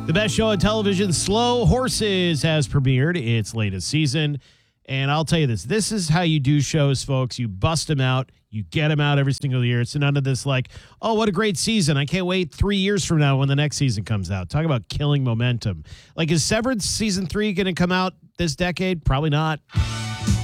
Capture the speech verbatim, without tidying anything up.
The best show on television, Slow Horses, has premiered its latest season. And I'll tell you this, this is how you do shows, folks. You bust them out. You get them out every single year. It's none of this like, oh, what a great season. I can't wait three years from now when the next season comes out. Talk about killing momentum. Like, is Severance season three going to come out this decade? Probably not.